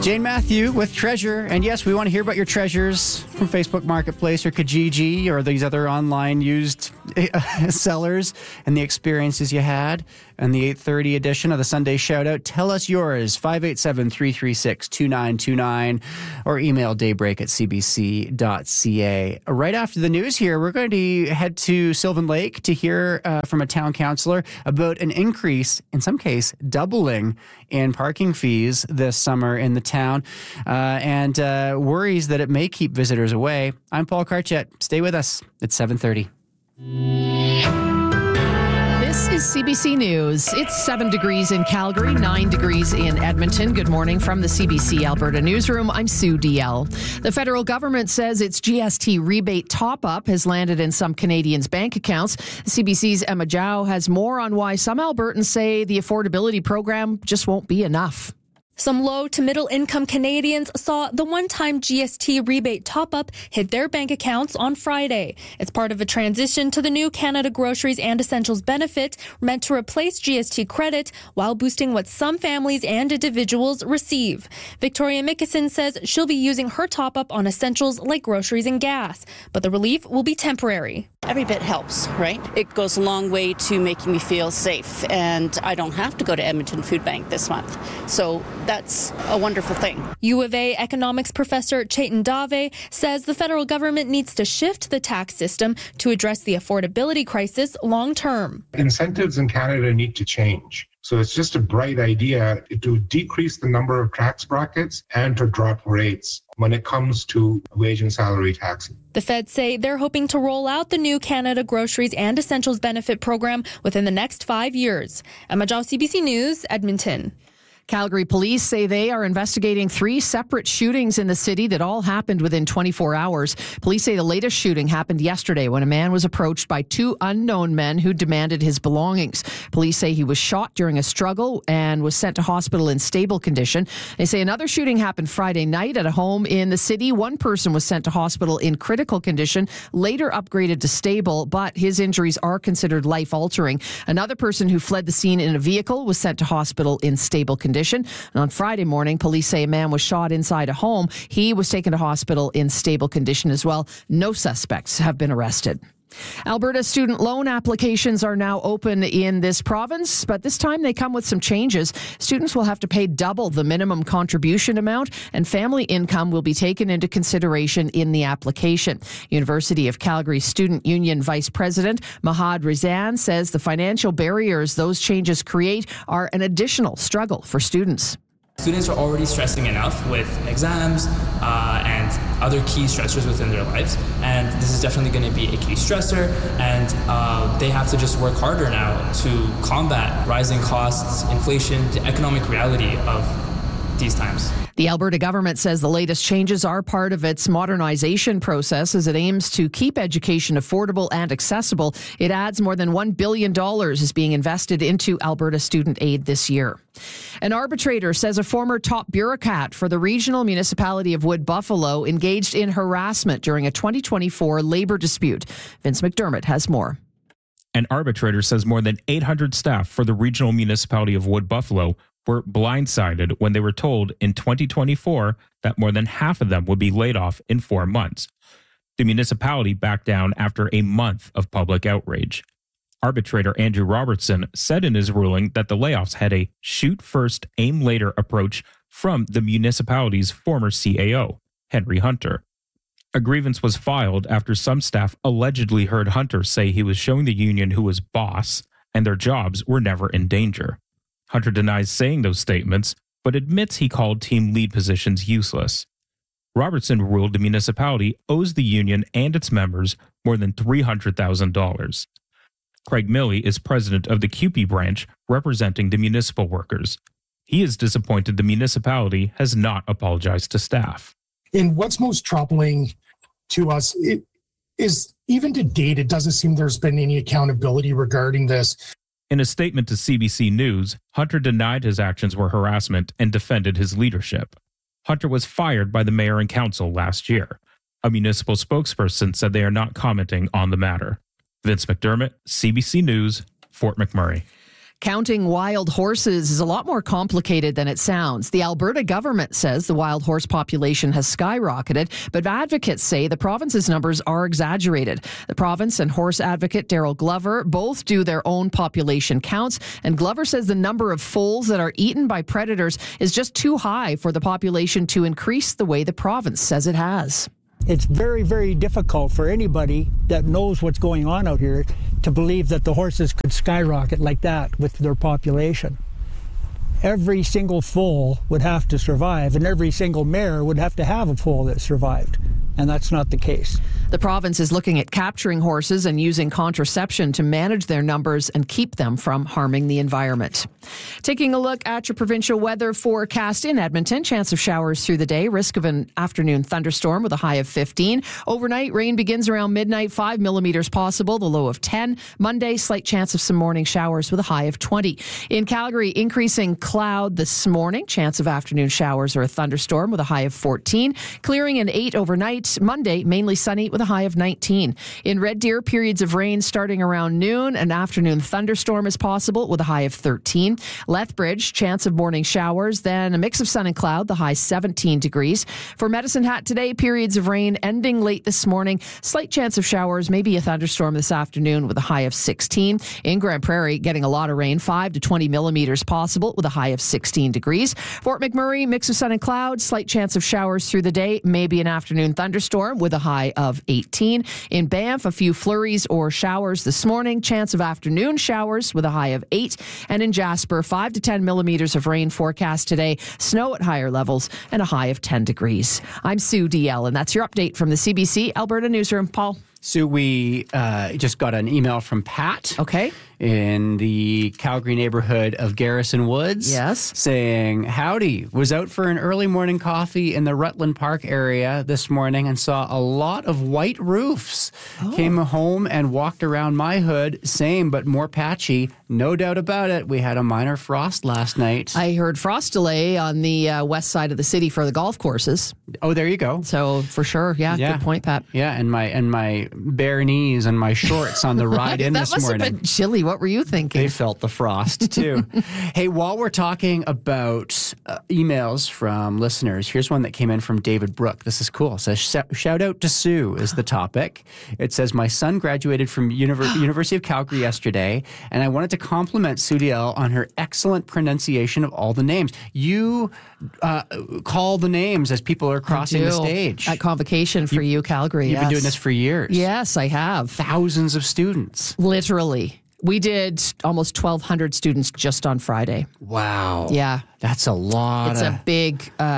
Jane Matthew with Treasure. And yes, we want to hear about your treasures from Facebook Marketplace or Kijiji or these other online used sellers and the experiences you had. And the 8:30 edition of the Sunday Shoutout. Tell us yours, 587-336-2929 or email daybreak@cbc.ca. Right after the news here, we're going to head to Sylvan Lake to hear from a town councillor about an increase, in some case, doubling in parking fees this summer in the town and worries that it may keep visitors away. I'm Paul Karchet. Stay with us. It's 7:30. This is CBC News. It's 7 degrees in Calgary, 9 degrees in Edmonton. Good morning from the CBC Alberta Newsroom. I'm Sue DL. The federal government says its GST rebate top-up has landed in some Canadians' bank accounts. CBC's Emma Zhao has more on why some Albertans say the affordability program just won't be enough. Some low to middle income Canadians saw the one-time GST rebate top-up hit their bank accounts on Friday. It's part of a transition to the new Canada Groceries and Essentials benefit meant to replace GST credit while boosting what some families and individuals receive. Victoria Mickelson says she'll be using her top-up on essentials like groceries and gas, but the relief will be temporary. Every bit helps, right? It goes a long way to making me feel safe, and I don't have to go to Edmonton Food Bank this month. So that's a wonderful thing. U of A economics professor Chetan Dave says the federal government needs to shift the tax system to address the affordability crisis long term. Incentives in Canada need to change. So it's just a bright idea to decrease the number of tax brackets and to drop rates when it comes to wage and salary taxes. The feds say they're hoping to roll out the new Canada Groceries and Essentials benefit program within the next 5 years. Emma Zhao, CBC News, Edmonton. Calgary police say they are investigating 3 separate shootings in the city that all happened within 24 hours. Police say the latest shooting happened yesterday when a man was approached by 2 unknown men who demanded his belongings. Police say he was shot during a struggle and was sent to hospital in stable condition. They say another shooting happened Friday night at a home in the city. One person was sent to hospital in critical condition, later upgraded to stable, but his injuries are considered life-altering. Another person who fled the scene in a vehicle was sent to hospital in stable condition. And on Friday morning, police say a man was shot inside a home. He was taken to hospital in stable condition as well. No suspects have been arrested. Alberta student loan applications are now open in this province, but this time they come with some changes. Students will have to pay double the minimum contribution amount, and family income will be taken into consideration in the application. University of Calgary Student Union Vice President Mahad Rizan says the financial barriers those changes create are an additional struggle for students. Students are already stressing enough with exams and other key stressors within their lives, and this is definitely going to be a key stressor, and they have to just work harder now to combat rising costs, inflation, the economic reality of these times. The Alberta government says the latest changes are part of its modernization process as it aims to keep education affordable and accessible. It adds more than $1 billion is being invested into Alberta student aid this year. An arbitrator says a former top bureaucrat for the regional municipality of Wood Buffalo engaged in harassment during a 2024 labor dispute. Vince McDermott has more. An arbitrator says more than 800 staff for the regional municipality of Wood Buffalo were blindsided when they were told in 2024 that more than half of them would be laid off in 4 months. The municipality backed down after a month of public outrage. Arbitrator Andrew Robertson said in his ruling that the layoffs had a shoot first, aim later approach from the municipality's former CAO, Henry Hunter. A grievance was filed after some staff allegedly heard Hunter say he was showing the union who was boss and their jobs were never in danger. Hunter denies saying those statements, but admits he called team lead positions useless. Robertson ruled the municipality owes the union and its members more than $300,000. Craig Milley is president of the CUPE branch representing the municipal workers. He is disappointed the municipality has not apologized to staff. And what's most troubling to us is even to date, it doesn't seem there's been any accountability regarding this. In a statement to CBC News, Hunter denied his actions were harassment and defended his leadership. Hunter was fired by the mayor and council last year. A municipal spokesperson said they are not commenting on the matter. Vince McDermott, CBC News, Fort McMurray. Counting wild horses is a lot more complicated than it sounds. The Alberta government says the wild horse population has skyrocketed, but advocates say the province's numbers are exaggerated. The province and horse advocate Daryl Glover both do their own population counts, and Glover says the number of foals that are eaten by predators is just too high for the population to increase the way the province says it has. It's very, very difficult for anybody that knows what's going on out here to believe that the horses could skyrocket like that with their population. Every single foal would have to survive, and every single mare would have to have a foal that survived. And that's not the case. The province is looking at capturing horses and using contraception to manage their numbers and keep them from harming the environment. Taking a look at your provincial weather forecast in Edmonton. Chance of showers through the day. Risk of an afternoon thunderstorm with a high of 15. Overnight, rain begins around midnight. 5 millimeters possible. The low of 10. Monday, slight chance of some morning showers with a high of 20. In Calgary, increasing cloud this morning. Chance of afternoon showers or a thunderstorm with a high of 14. Clearing an 8 overnight. Monday, mainly sunny with a high of 19. In Red Deer, periods of rain starting around noon. An afternoon thunderstorm is possible with a high of 13. Lethbridge, chance of morning showers, then a mix of sun and cloud, the high 17 degrees. For Medicine Hat today, periods of rain ending late this morning. Slight chance of showers, maybe a thunderstorm this afternoon with a high of 16. In Grand Prairie, getting a lot of rain, 5 to 20 millimeters possible with a high of 16 degrees. Fort McMurray, mix of sun and cloud, slight chance of showers through the day, maybe an afternoon thunderstorm with a high of 18. In Banff, a few flurries or showers this morning, chance of afternoon showers with a high of 8. And in Jasper, 5 to 10 millimeters of rain forecast today, snow at higher levels, and a high of 10 degrees. I'm Sue DL, and that's your update from the CBC Alberta Newsroom. Paul? Sue, we just got an email from Pat. Okay. In the Calgary neighborhood of Garrison Woods. Yes. Saying, howdy, was out for an early morning coffee in the Rutland Park area this morning and saw a lot of white roofs. Came home and walked around my hood, same but more patchy. No doubt about it. We had a minor frost last night. I heard frost delay on the west side of the city for the golf courses. Oh, there you go. So for sure, yeah. Good point, Pat. Yeah, and my bare knees and my shorts on the ride in this morning. That must have been chilly. What were you thinking? They felt the frost, too. Hey, while we're talking about emails from listeners, here's one that came in from David Brook. This is cool. It says, shout out to Sue is the topic. It says, my son graduated from University of Calgary yesterday, and I wanted to compliment Sue DL on her excellent pronunciation of all the names. You call the names as people are crossing the stage. At Convocation for you, Calgary. You've been doing this for years. Yes, I have. Thousands of students. Literally. We did almost 1,200 students just on Friday. Wow. Yeah. That's a lot. It's a big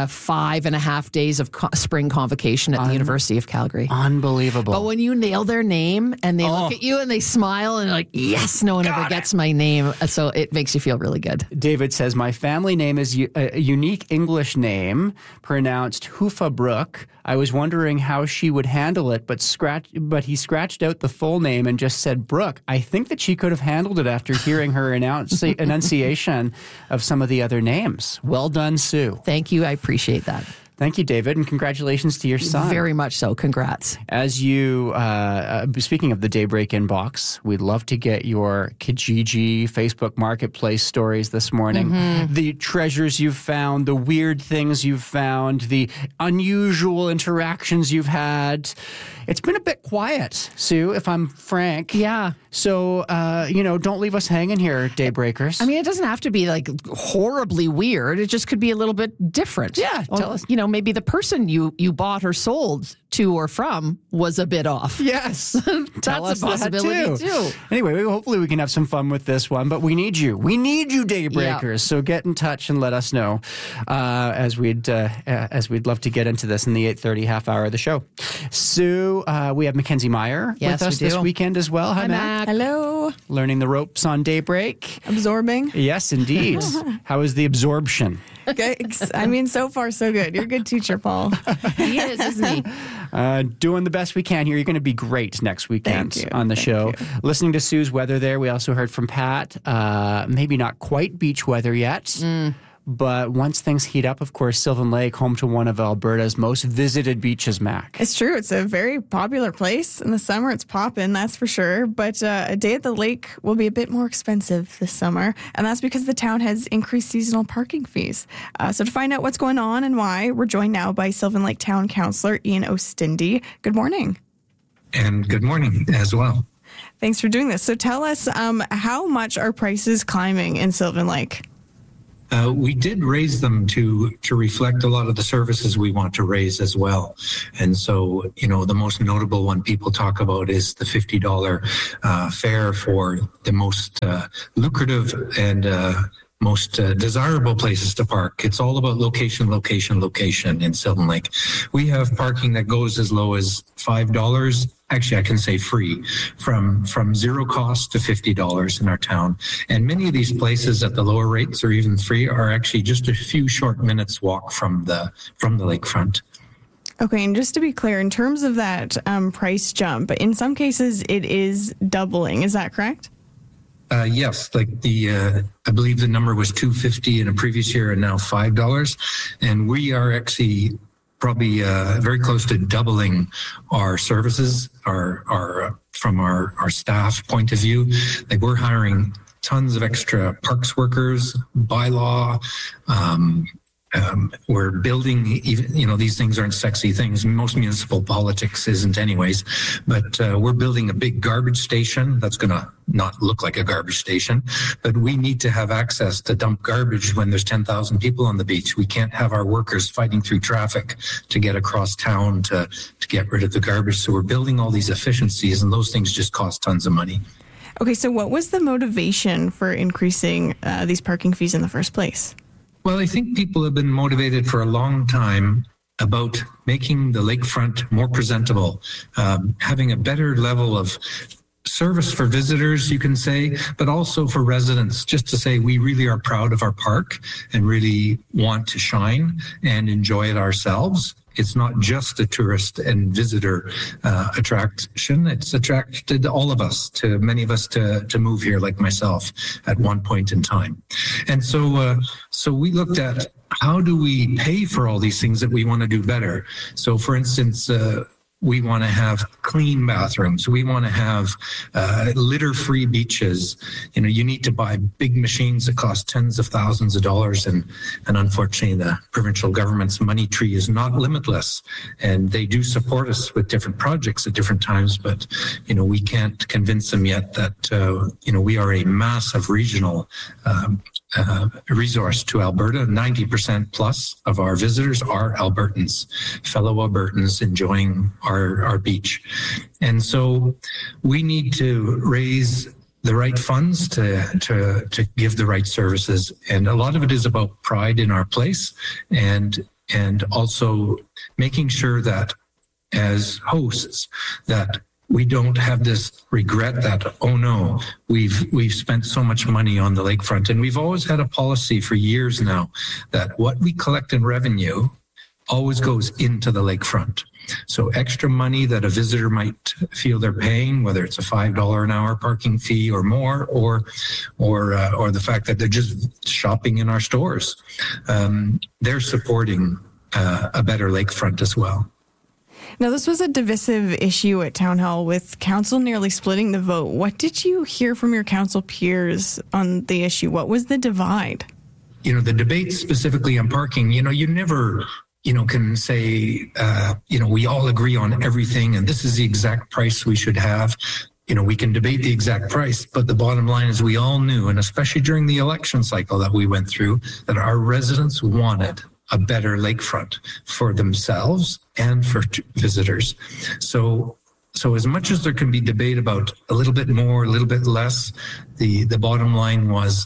5.5 days of spring convocation at the University of Calgary. Unbelievable. But when you nail their name and they look at you and they smile and they're like, yes, no one ever gets my name. So it makes you feel really good. David says, my family name is a unique English name, pronounced Hoofa Brook. I was wondering how she would handle it, but he scratched out the full name and just said Brooke. I think that she could have handled it after hearing her enunciation of some of the other names. Well done, Sue. Thank you. I appreciate that. Thank you, David, and congratulations to your son. Very much so. Congrats. As you, speaking of the Daybreak inbox, we'd love to get your Kijiji Facebook Marketplace stories this morning. Mm-hmm. The treasures you've found, the weird things you've found, the unusual interactions you've had. It's been a bit quiet, Sue, if I'm frank. Yeah. So, don't leave us hanging here, Daybreakers. I mean, it doesn't have to be like horribly weird. It just could be a little bit different. Yeah, tell us. Maybe the person you bought or sold to or from was a bit off. Yes. That's a possibility too. Anyway, hopefully we can have some fun with this one, but we need you. We need you, Daybreakers. Yeah. So get in touch and let us know as we'd love to get into this in the 8:30 half hour of the show. Sue, we have Mackenzie Meyer with us this weekend as well. Hi, Mac. Hello. Learning the ropes on Daybreak. Absorbing. Yes, indeed. How is the absorption? Okay. I mean, so far so good. You're a good teacher, Paul. He is, isn't he? Doing the best we can here. You're going to be great next weekend on the show. Listening to Sue's weather there. We also heard from Pat. Maybe not quite beach weather yet. but once things heat up, of course, Sylvan Lake, home to one of Alberta's most visited beaches, Mac. It's true. It's a very popular place. In the summer, it's poppin', that's for sure. But a day at the lake will be a bit more expensive this summer, and that's because the town has increased seasonal parking fees. So to find out what's going on and why, we're joined now by Sylvan Lake Town Councillor Ian Ostindi. Good morning. And good morning as well. Thanks for doing this. So tell us, how much are prices climbing in Sylvan Lake? We did raise them to reflect a lot of the services we want to raise as well. And so, the most notable one people talk about is the $50 fare for the most lucrative and most desirable places to park. It's all about location in Sylvan Lake. We have parking that goes as low as $5. Actually, I can say free, from zero cost to $50 in our town. And many of these places at the lower rates or even free are actually just a few short minutes walk from the lakefront. Okay, and just to be clear, in terms of that price jump, in some cases it is doubling. Is that correct? Yes, like I believe the number was $2.50 in a previous year and now $5. And we are actually probably very close to doubling our services, from our staff point of view. Like, we're hiring tons of extra parks workers, bylaw. We're building, even, these things aren't sexy things. Most municipal politics isn't anyways, but we're building a big garbage station that's going to not look like a garbage station, but we need to have access to dump garbage when there's 10,000 people on the beach. We can't have our workers fighting through traffic to get across town to get rid of the garbage. So we're building all these efficiencies, and those things just cost tons of money. Okay, so what was the motivation for increasing these parking fees in the first place? Well, I think people have been motivated for a long time about making the lakefront more presentable, having a better level of service for visitors, you can say, but also for residents, just to say we really are proud of our park and really want to shine and enjoy it ourselves. It's not just a tourist and visitor attraction. It's attracted all of us, many of us to move here, like myself, at one point in time. And so we looked at how do we pay for all these things that we want to do better. So, for instance, we want to have clean bathrooms. We want to have litter-free beaches. You need to buy big machines that cost tens of thousands of dollars, and unfortunately, the provincial government's money tree is not limitless. And they do support us with different projects at different times, but we can't convince them yet that we are a massive regional resource to Alberta. 90% plus of our visitors are Albertans, fellow Albertans enjoying our beach. And so we need to raise the right funds to give the right services. And a lot of it is about pride in our place and also making sure that as hosts that we don't have this regret that, oh no, we've spent so much money on the lakefront. And we've always had a policy for years now that what we collect in revenue always goes into the lakefront. So extra money that a visitor might feel they're paying, whether it's a $5 an hour parking fee or more, or the fact that they're just shopping in our stores, they're supporting a better lakefront as well. Now, this was a divisive issue at Town Hall, with council nearly splitting the vote. What did you hear from your council peers on the issue? What was the divide? The debate specifically on parking, you never, can say, we all agree on everything and this is the exact price we should have. We can debate the exact price, but the bottom line is we all knew, and especially during the election cycle that we went through, that our residents wanted a better lakefront for themselves and for visitors. So as much as there can be debate about a little bit more, a little bit less, the bottom line was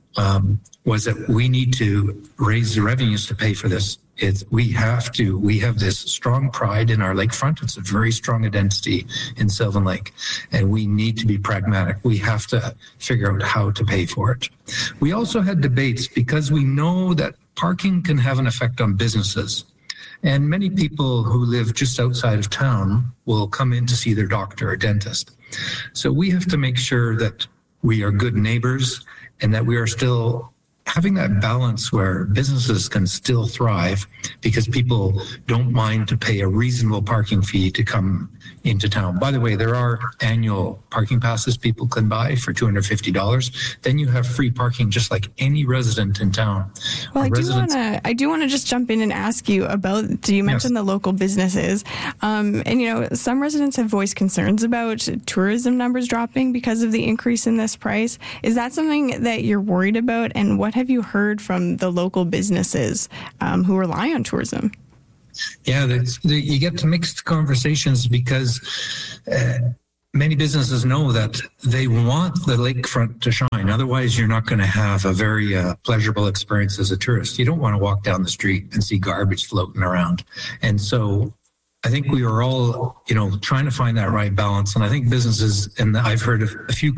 that we need to raise the revenues to pay for this. We have this strong pride in our lakefront. It's a very strong identity in Sylvan Lake, and we need to be pragmatic. We have to figure out how to pay for it. We also had debates because we know that parking can have an effect on businesses. And many people who live just outside of town will come in to see their doctor or dentist. So we have to make sure that we are good neighbors and that we are still having that balance where businesses can still thrive because people don't mind to pay a reasonable parking fee to come into town. By the way, there are annual parking passes people can buy for $250. Then you have free parking just like any resident in town. Well, I do want to just jump in and ask you about, you mentioned the local businesses. And, some residents have voiced concerns about tourism numbers dropping because of the increase in this price. Is that something that you're worried about? And what have you heard from the local businesses who rely on tourism? Yeah, you get to mixed conversations because many businesses know that they want the lakefront to shine. Otherwise, you're not going to have a very pleasurable experience as a tourist. You don't want to walk down the street and see garbage floating around. And so I think we are all, trying to find that right balance. And I think businesses, and I've heard of a few